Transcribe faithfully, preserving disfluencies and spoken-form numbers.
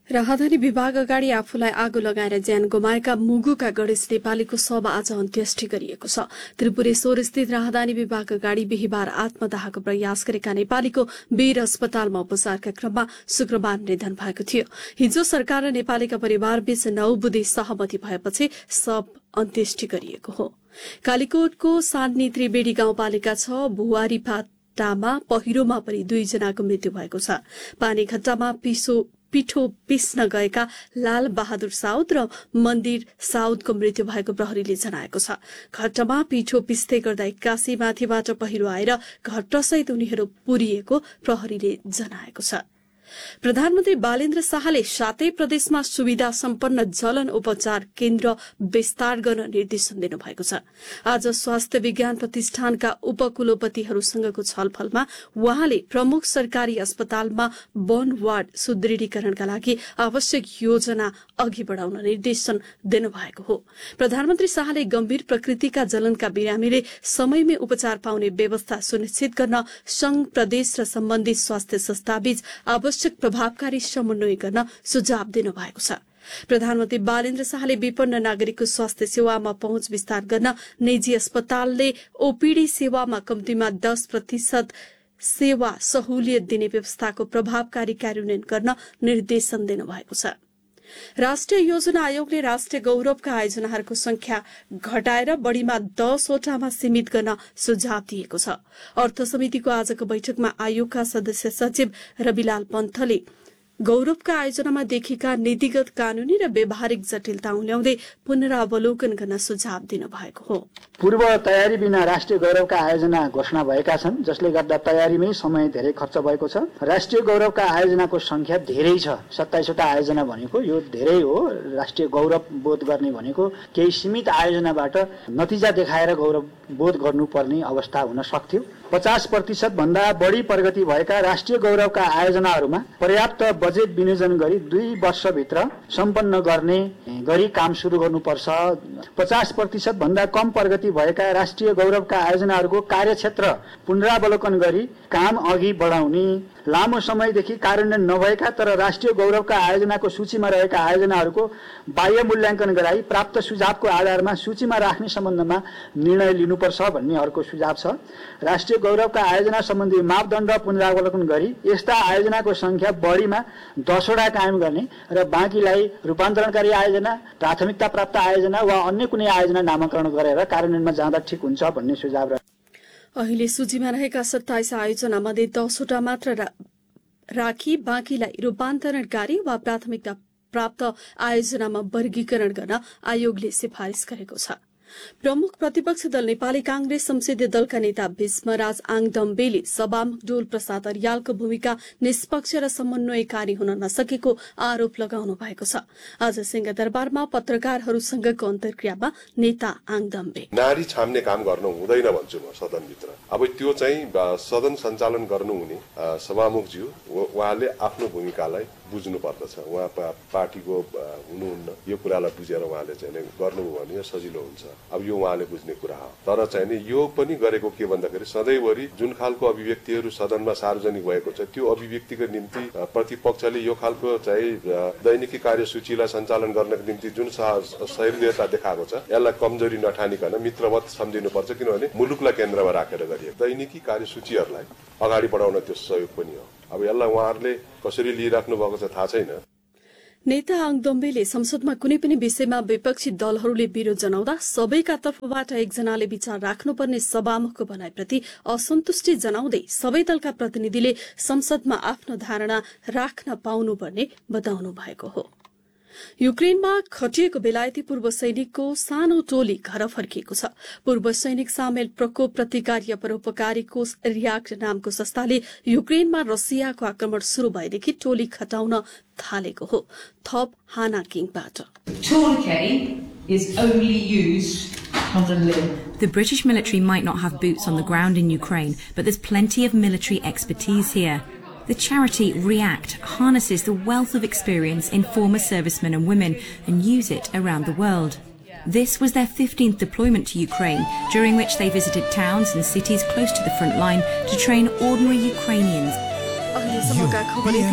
राहदानी विभाग अगाडि आफूलाई आगो लगाएर ज्यान गुमाएका मुगुका गणेश नेपालीको शव आज अन्त्येष्टि गरिएको छ। त्रिपुरेश्वर स्थित राहदानी विभाग अगाडि बिहिबार आत्मदाहको प्रयास गरेका नेपालीको वीर अस्पतालमा उपचारका क्रममा शुक्रबार निधन भएको थियो। हिजो सरकार र नेपालीका परिवारबीच नौ बुँदे सहमति भएपछि शव अन्त्येष्टि गरिएको हो। कालीकोटको सान्नी त्रिवेणी गाउँपालिका छ भुवारीफाटामा पहिरोमा परि दुईजनाको मृत्यु भएको छ। पानीघट्टामा पिसो पिठो पिस्न गएका लाल बहादुर साउद र मन्दिर साउदको मृत्यु भएको प्रहरीले जनाएको छ। घट्टामा पिठो पिस्दै गर्दा एक्कासी माथिबाट पहिरो आएर घट्टसहित उनीहरू पुरिएको प्रहरीले जनाएको छ। प्रधानमन्त्री बालेन्द्र शाहले सातै प्रदेशमा सुविधा सम्पन्न जलन उपचार केन्द्र विस्तार गर्न निर्देशन दिनुभएको छ। आज स्वास्थ्य विज्ञान प्रतिष्ठानका उपकुलपतिहरूसँगको छलफलमा उहाँले प्रमुख सरकारी अस्पतालमा वन वार्ड सुदृढीकरणका लागि आवश्यक योजना अघि बढ़ाउन निर्देशन दिनुभएको हो। प्रधानमन्त्री शाहले गम्भीर प्रकृतिका जलनका बिरामीले समयमै उपचार पाउने व्यवस्था सुनिश्चित गर्न संघ प्रदेश र सम्बन्धित स्वास्थ्य संस्थाबीच आवश्यक प्रभावकारी समन्वय गर्न सुझाव दिनुभएको छ। प्रधानमन्त्री बालेन्द्र शाहले विपन्न नागरिकको स्वास्थ्य सेवामा पहुँच विस्तार गर्न निजी अस्पतालले ओपीडी सेवामा कम्तीमा दस प्रतिशत सेवा सहुलियत दिने व्यवस्थाको प्रभावकारी कार्यान्वयन गर्न निर्देशन दिनुभएको छ। राष्ट्रिय योजना आयोगले राष्ट्रिय गौरवका आयोजनाहरूको संख्या घटाएर बढ़ीमा दसवटामा सीमित गर्न सुझाव दिएको छ। अर्थ समितिको आजको बैठकमा आयोगका सदस्य सचिव रविलाल पन्थले गौरवका आयोजनामा देखिएका नीतिगत कानूनी र व्यावहारिक जटिलता उल्याउँदै पुनरावलोकन गर्न सुझाव दिनुभएको हो। पूर्व तयारी बिना राष्ट्रिय गौरवका आयोजना घोषणा भएका छन्, जसले गर्दा तयारीमै समय धेरै खर्च भएको छ। राष्ट्रिय गौरवका आयोजनाको संख्या धेरै छ, सत्ताइसवटा आयोजना भनेको यो धेरै हो। राष्ट्रिय गौरव बोध गर्ने भनेको केही सीमित आयोजनाबाट नतिजा देखाएर गौरव बोध गर्नुपर्ने अवस्था हुन सक्थ्यो। पचास प्रतिशत भन्दा बढ़ी प्रगति भएका राष्ट्रिय गौरवका आयोजनाहरूमा पर्याप्त बजेट विनियोजन गरी दुई वर्षभित्र सम्पन्न गर्ने गरी काम शुरू गर्नुपर्छ। पचास प्रतिशत भन्दा कम प्रगति भएका राष्ट्रिय गौरवका आयोजनाहरूको कार्यक्षेत्र पुनरावलोकन गरी काम अघि बढाउने, लामो समयदेखि कार्यान्वयन नभएका तर राष्ट्रिय गौरवका आयोजनाको सूचीमा रहेका आयोजनाहरूको बाह्य मूल्याङ्कन गराई प्राप्त सुझावको आधारमा सूचीमा राख्ने सम्बन्धमा निर्णय लिनुपर्छ भन्ने अर्को सुझाव छ। राष्ट्रिय गौरवका आयोजना सम्बन्धी मापदण्ड पुनरावलोकन गरी यस्ता आयोजनाको संख्या बढ़ीमा दसवटा कायम गर्ने र बाँकीलाई रूपान्तरणकारी आयोजना, प्राथमिकता प्राप्त आयोजना वा अन्य कुनै आयोजना नामाकरण गरेर कार्यान्वयनमा जाँदा ठिक हुन्छ भन्ने सुझाव। अहिले सूचीमा रहेका सत्ताइस आयोजना मध्ये दसवटा मात्र रा, राखी बाँकीलाई रूपान्तरणकारी वा प्राथमिकता प्राप्त आयोजनामा वर्गीकरण गर्न आयोगले सिफारिश गरेको छ। प्रमुख प्रतिपक्ष दल नेपाली कांग्रेस संसदीय दलका नेता भीष्मराज आङदम्बेले सभामुख डोल प्रसाद अर्यालको भूमिका निष्पक्ष र समन्वयकारी हुन नसकेको आरोप लगाउनु भएको छ। आज सिंहदरबारमा पत्रकारहरूसँगको अन्तर्क्रियामा नेता आङदम्बे नारी छाम्ने काम गर्नु हुँदैन भन्छु म सदनभित्र। अब त्यो चाहिँ सदन सञ्चालन गर्नुहुने सभामुखज्यू उहाँले आफ्नो भूमिकालाई बुझ्नु पर्दछ। उहाँ पार्टीको हुनुहुन्न, यो कुरालाई बुझेर उहाँले चाहिँ गर्नुभयो भने सजिलो हुन्छ। अब यो उहाँले बुझ्ने कुरा हो। तर चाहिँ नि यो पनि गरेको के भन्दाखेरि सधैँभरि जुन खालको अभिव्यक्तिहरू सदनमा सार्वजनिक भएको छ त्यो अभिव्यक्तिको निम्ति प्रतिपक्षले यो खालको चाहिँ दैनिकी कार्यसूचीलाई सञ्चालन गर्नको निम्ति जुन सहयोगिता देखाएको छ यसलाई कमजोरी नठानिकन मित्रवत सम्झिनुपर्छ। किनभने मुलुकलाई केन्द्रमा राखेर गरिएको दैनिकी कार्यसूचीहरूलाई अगाडि बढाउन त्यो सहयोग पनि हो। अब यसलाई उहाँहरूले कसरी लिइराख्नु भएको छ थाहा छैन। नेता आङदम्बेले संसदमा कुनै पनि विषयमा विपक्षी दलहरूले विरोध जनाउँदा सबैका तर्फबाट एकजनाले विचार राख्नुपर्ने सभामुखको भनाइप्रति असन्तुष्टि जनाउँदै सबै दलका प्रतिनिधिले संसदमा आफ्नो धारणा राख्न पाउनुपर्ने बताउनु भएको हो। युक्रेनमा खटिएको बेलायती पूर्व सैनिकको सानो टोली घर फर्किएको छ। पूर्व सैनिक सामेल प्रकोप प्रतिकार परोपकारी कोष रियाक्ट नामको संस्थाले युक्रेनमा रसियाको आक्रमण शुरू भएदेखि टोली खटाउन थालेको हो। थप हाना किङबाट is only used on the limb. The British military might not have boots on the ground in Ukraine, but there's plenty of military expertise here. The charity REACT harnesses the wealth of experience in former servicemen and women and use it around the world. This was their fifteenth deployment to Ukraine, during which they visited towns and cities close to the front line to train ordinary Ukrainians.